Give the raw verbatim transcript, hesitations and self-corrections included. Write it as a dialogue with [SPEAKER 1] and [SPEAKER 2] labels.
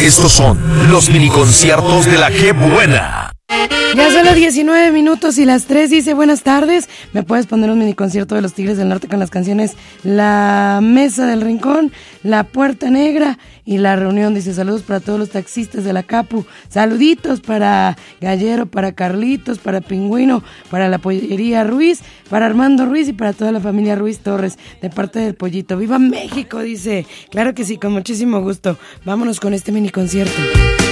[SPEAKER 1] Estos son los mini conciertos de la G Buena.
[SPEAKER 2] Ya son las diecinueve minutos y las tres dice buenas tardes. ¿Me puedes poner un mini concierto de los Tigres del Norte con las canciones La Mesa del Rincón, La Puerta Negra y La Reunión? Dice saludos para todos los taxistas de la Capu. Saluditos para Gallero, para Carlitos, para Pingüino, para la Pollería Ruiz, para Armando Ruiz y para toda la familia Ruiz Torres de parte del Pollito. ¡Viva México! Dice. Claro que sí, con muchísimo gusto. Vámonos con este mini concierto.